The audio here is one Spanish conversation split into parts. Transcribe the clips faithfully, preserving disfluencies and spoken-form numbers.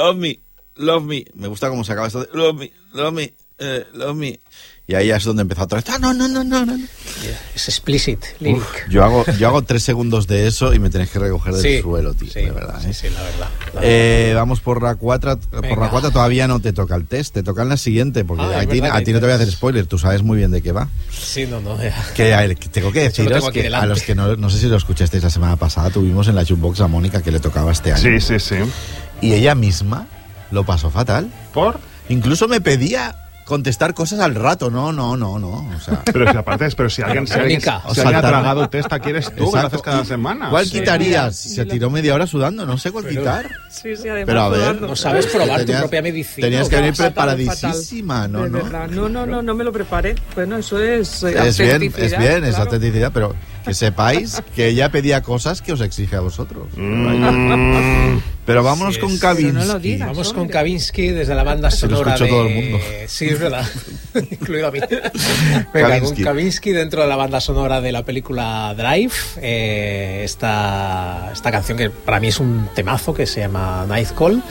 love me, love me. Me gusta cómo se acaba esto de love me, love me, eh, love me. Y ahí es donde empezó otra vez. Ah, no, no, no, no, no. Yeah, es explicit, lyric. Uf, yo hago, yo hago tres segundos de eso y me tenéis que recoger del sí, suelo, tío. Sí, de verdad. sí, ¿eh? sí, la verdad. La eh, verdad. Vamos por la cuatro. Por la cuatro todavía no te toca el test, te toca en la siguiente, porque Ah, a, ti, a ti no te voy a hacer spoiler, tú sabes muy bien de qué va. Sí, no, no. Ya. Que, a ver, que tengo que deciros tengo que a los que no, no sé si lo escuchasteis la semana pasada, tuvimos en la Jukebox a Mónica que le tocaba este año. Sí, sí, sí. Y ella misma lo pasó fatal. ¿Por? Incluso me pedía contestar cosas al rato. No, no, no, no. O sea, pero si aparte, pero si alguien, si alguien, si alguien ha tragado test, ¿a quieres tú? Que lo haces cada semana. ¿Cuál Sí, quitarías? mira, Se tiró media hora sudando, no sé cuál pero, quitar. Sí, sí, además. Pero a ver, sudando. No sabes probar tenías, tu propia medicina. Tenías que venir Fatal, preparadísima, fatal. ¿no? De No, verdad. no, no, no, no me lo preparé. Bueno, eso es eh, es bien, autenticidad, es bien, es claro. autenticidad, pero que sepáis que ella pedía cosas que os exige a vosotros. Mm. Pero vámonos Sí, con es- Kavinsky. pero no lo digas. Vamos con hombre. Kavinsky desde la banda Se lo sonora escuchó de... todo el mundo. Sí, es verdad. Incluido a mí. Venga, Kavinsky. con Kavinsky dentro de la banda sonora de la película Drive. Eh, esta, esta canción que para mí es un temazo que se llama Night Call.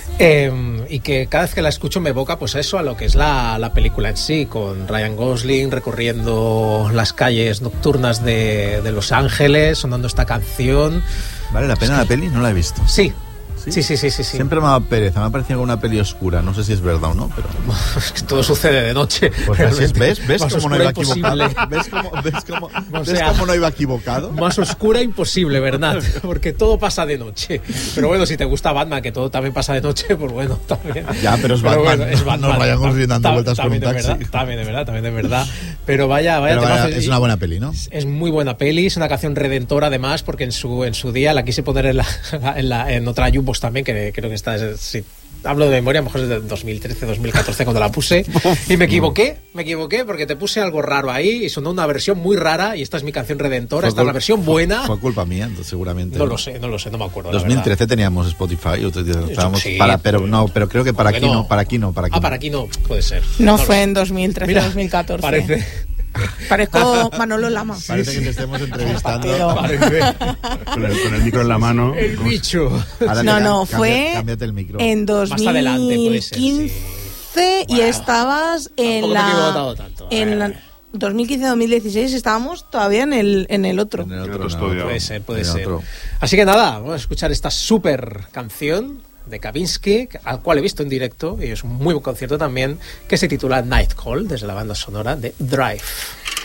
Eh, y que cada vez que la escucho me evoca pues eso a lo que es la, la película en sí, con Ryan Gosling recorriendo las calles nocturnas de, de Los Ángeles, sonando esta canción. ¿Vale la pena la peli? No la he visto. Sí, sí, sí, sí, sí, sí. Siempre me ha dado pereza, me ha parecido una peli oscura. No sé si es verdad o no, pero... Es que todo sucede de noche. Pues así es, ¿ves? ¿Ves Más cómo no oscura iba imposible. equivocado? ¿Ves cómo, ves cómo, O ves sea, cómo no iba equivocado? Más oscura imposible, ¿verdad? Porque todo pasa de noche. Pero bueno, si te gusta Batman, que todo también pasa de noche, pues bueno, también. Ya, pero es Batman. bueno, es Batman. Nos vayamos Ta- dando ta- vueltas con un también de taxi. verdad, también de verdad, también de verdad. Pero vaya, vaya, Pero vaya, temazo. es una buena peli, ¿no? Es muy buena peli, es una canción redentora además, porque en su en su día la quise poner en, la, en, la, en otra Jukebox también, que creo que está... Si hablo de memoria, a lo mejor es de dos mil trece, dos mil catorce cuando la puse, y me equivoqué, me equivoqué porque te puse algo raro ahí y sonó una versión muy rara, y esta es mi canción redentora, esta es la versión buena. Fue culpa mía, entonces, seguramente. No lo sé, no lo sé, no me acuerdo. la dos mil trece verdad. teníamos Spotify, utilizábamos Sí, para, pero pero- no, pero creo que para ¿Cómo aquí que no? no? para aquí no, para aquí Ah, no. para aquí no, puede ser. No, lo fue sé. en dos mil trece, Mira, dos mil catorce. Parece. Parezco Manolo Lama. Parece que te estemos entrevistando. Pero- parece Con el, con el micro en la mano. El bicho. Ahora No, te no, cam- fue cambia- cámbiate el micro. En Más adelante puede ser, sí. dos mil quince y Bueno, estabas en tampoco me he la... equivocado tanto, En eh. la dos mil quince dos mil dieciséis estábamos todavía en el, en el otro. En el En otro, otro en el estudio. otro. Puede ser, puede En el ser. otro. Así que nada, vamos a escuchar esta super canción de Kavinsky, al cual he visto en directo, y es un muy buen concierto también, que se titula Night Call, desde la banda sonora de Drive.